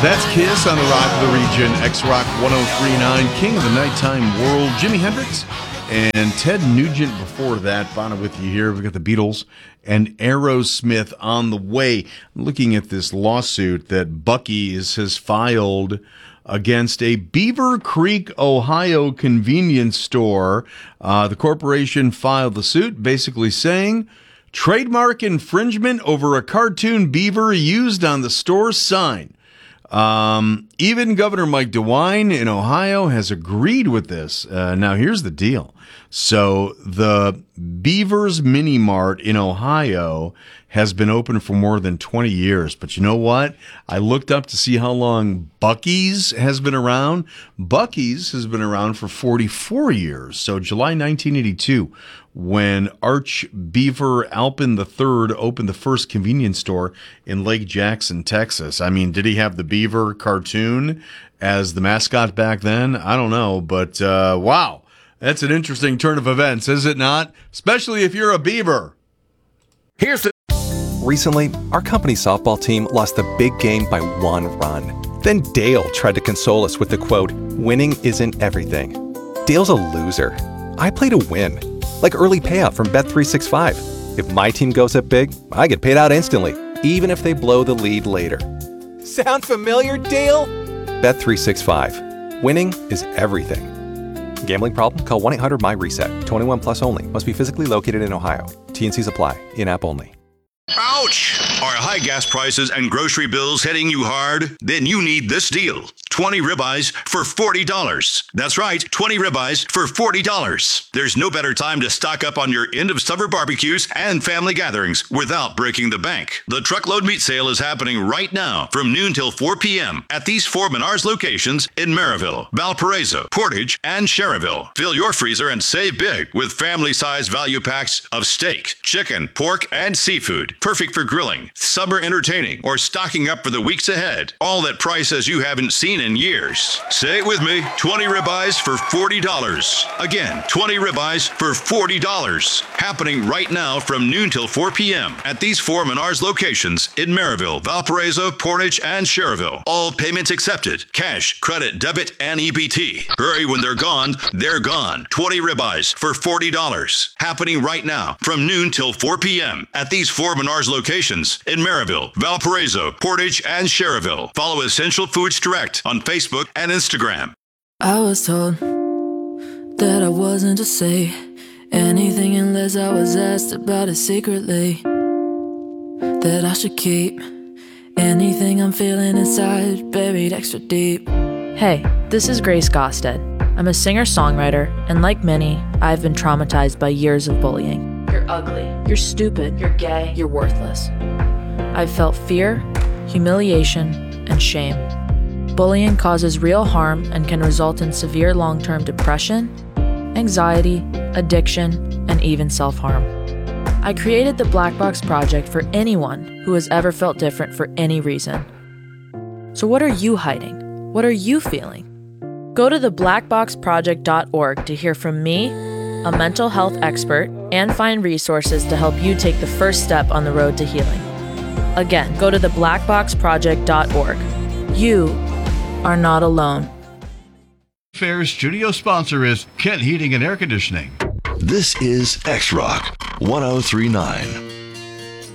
That's Kiss on the Rock of the Region, X-Rock 103.9, King of the Nighttime World, Jimi Hendrix, and Ted Nugent before that. Bonner with you here. We've got the Beatles and Aerosmith on the way. I'm looking at this lawsuit that Buc-ee's has filed against a Beaver Creek, Ohio convenience store. The corporation filed the suit basically saying trademark infringement over a cartoon beaver used on the store's sign. Even Governor Mike DeWine in Ohio has agreed with this. Now, here's the deal. So the Beavers Mini Mart in Ohio has been open for more than 20 years. But you know what? I looked up to see how long Buc-ee's has been around. Buc-ee's has been around for 44 years. So July 1982, when Arch Beaver Alpin III opened the first convenience store in Lake Jackson, Texas. I mean, did he have the beaver cartoon as the mascot back then? I don't know, but wow, that's an interesting turn of events, is it not? Especially if you're a beaver. Recently, our company softball team lost the big game by 1 run. Then Dale tried to console us with the quote, "Winning isn't everything." Dale's a loser. I play to win. Like early payout from Bet365. If my team goes up big, I get paid out instantly, even if they blow the lead later. Sound familiar, Dale? Bet365. Winning is everything. Gambling problem? Call 1-800-MY-RESET. 21 plus only. Must be physically located in Ohio. T&Cs apply. In-app only. Ouch! Are high gas prices and grocery bills hitting you hard? Then you need this deal. 20 ribeyes for $40. That's right, 20 ribeyes for $40. There's no better time to stock up on your end-of-summer barbecues and family gatherings without breaking the bank. The truckload meat sale is happening right now from noon till 4 p.m. at these 4 Menards locations in Maryville, Valparaiso, Portage, and Cherryville. Fill your freezer and save big with family-sized value packs of steak, chicken, pork, and seafood. Perfect for grilling, summer entertaining, or stocking up for the weeks ahead. All at prices you haven't seen in years. Say it with me, 20 ribeyes for $40. Again, 20 ribeyes for $40. Happening right now from noon till 4 p.m. at these 4 Menards locations in Maryville, Valparaiso, Portage, and Cherryville. All payments accepted. Cash, credit, debit, and EBT. Hurry, when they're gone, they're gone. 20 ribeyes for $40. Happening right now from noon till 4 p.m. at these 4 Menards locations in Maryville, Valparaiso, Portage, and Cherryville. Follow Essential Foods Direct on Facebook and Instagram. I was told that I wasn't to say anything unless I was asked about it secretly. That I should keep anything I'm feeling inside buried extra deep. Hey, this is Grace Gosted. I'm a singer-songwriter, and like many, I've been traumatized by years of bullying. You're ugly. You're stupid. You're gay. You're worthless. I've felt fear, humiliation, and shame. Bullying causes real harm and can result in severe long-term depression, anxiety, addiction, and even self-harm. I created the Black Box Project for anyone who has ever felt different for any reason. So what are you hiding? What are you feeling? Go to theblackboxproject.org to hear from me, a mental health expert, and find resources to help you take the first step on the road to healing. Again, go to theblackboxproject.org. You are not alone. Fair's studio sponsor is Kent Heating and Air Conditioning. This is X-Rock 103.9.